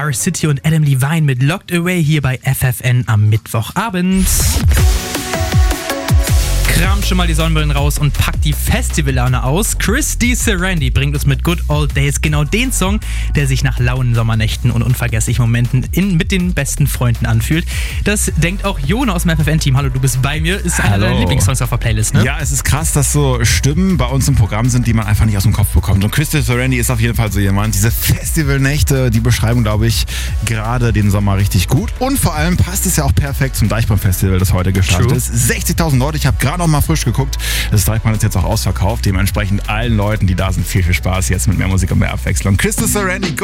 R-City und Adam Levine mit Locked Away hier bei FFN am Mittwochabend. Kramt schon mal die Sonnenbrillen raus und packt die Festivallaune aus. Christy Sarandi bringt uns mit Good Old Days genau den Song, der sich nach lauen Sommernächten und unvergesslichen Momenten mit den besten Freunden anfühlt. Das denkt auch Jona aus dem FFN-Team. Hallo, du bist bei mir. Ist einer deiner Lieblingssongs auf der Playlist, ne? Ja, es ist krass, dass so Stimmen bei uns im Programm sind, die man einfach nicht aus dem Kopf bekommt. Und Christy Sarandi ist auf jeden Fall so jemand. Diese Festivalnächte, die beschreiben, glaube ich, gerade den Sommer richtig gut. Und vor allem passt es ja auch perfekt zum Deichbrand-Festival, das heute gestartet ist. 60.000 Leute, ich habe gerade noch mal frisch geguckt. Das Deichbrand ist jetzt auch ausverkauft. Dementsprechend allen Leuten, die da sind, viel Spaß jetzt mit mehr Musik und mehr Abwechslung. Christy Sarandi,